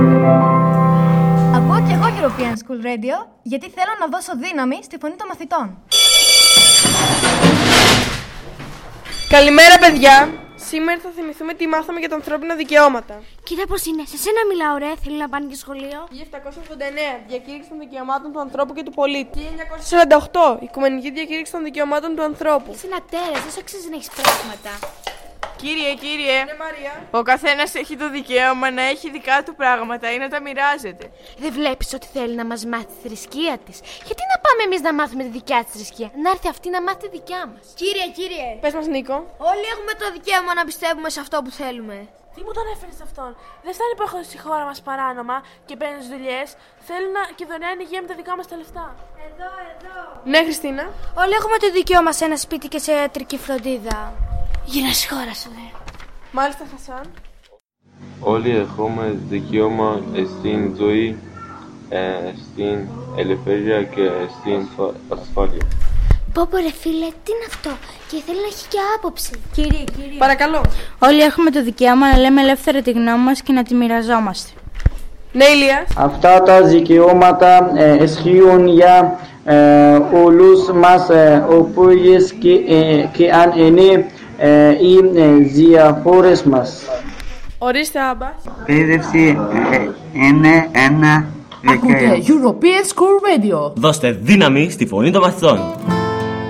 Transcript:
Ακούω και εγώ European School Radio, γιατί θέλω να δώσω δύναμη στη φωνή των μαθητών. Καλημέρα, παιδιά! Σήμερα θα θυμηθούμε τι μάθαμε για τα ανθρώπινα δικαιώματα. Κοίτα πώς είναι, σε σένα μιλάω, ρε. Θέλει να πάνε και σχολείο. 1789, Διακήρυξη των Δικαιωμάτων του Ανθρώπου και του Πολίτη. 1948, Οικουμενική Διακήρυξη των Δικαιωμάτων του Ανθρώπου. Είσαι ένα τέρας, δεν σου αξίζει να έχεις πράγματα. Κύριε, Ναι, Μαρία. ο καθένας έχει το δικαίωμα να έχει δικά του πράγματα ή να τα μοιράζεται. Δεν βλέπεις ότι θέλει να μας μάθει τη θρησκεία της? Γιατί να πάμε εμείς να μάθουμε τη δικιά της θρησκεία? Να έρθει αυτή να μάθει τη δικιά μας. Κύριε, Πες μας, Νίκο. όλοι έχουμε το δικαίωμα να πιστεύουμε σε αυτό που θέλουμε. Τι μου τον έφερε σε αυτόν? Δεν φτάνει που έρχονται στη χώρα μας παράνομα και παίρνουν δουλειές. Θέλουν και δωρεάν υγεία με τα δικά μας τα λεφτά. Εδώ. Ναι, Χριστίνα. Όλοι έχουμε το δικαίωμα σε ένα σπίτι και σε ιατρική φροντίδα. Γύρω στη χώρα σου, δε. Μάλιστα, Χασάν. Όλοι έχουμε δικαίωμα στην ζωή, στην ελευθερία και στην ασφάλεια. Πω ρε φίλε, τι είναι αυτό? Και θέλει να έχει και άποψη. Κύριε. Παρακαλώ. Όλοι έχουμε το δικαίωμα να λέμε ελεύθερα τη γνώμη μας και να τη μοιραζόμαστε. Ναι, Ηλίας. Αυτά τα δικαιώματα ισχύουν για όλους μας, οποίες και αν είναι οι διαχώρες μας. Ορίστε, Άμπα. Εκπαίδευση είναι ένα Ακούτε European School Radio. Δώστε δύναμη στη φωνή των μαθητών.